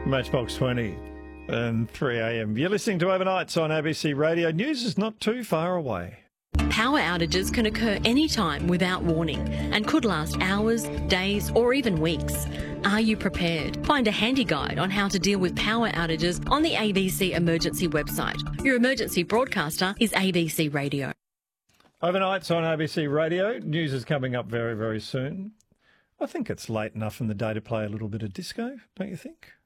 Matchbox 20 and 3 a.m. You're listening to Overnights on ABC Radio. News is not too far away. Power outages can occur anytime without warning and could last hours, days or even weeks. Are you prepared? Find a handy guide on how to deal with power outages on the ABC Emergency website. Your emergency broadcaster is ABC Radio. Overnights on ABC Radio. News is coming up very, very soon. I think it's late enough in the day to play a little bit of disco, don't you think?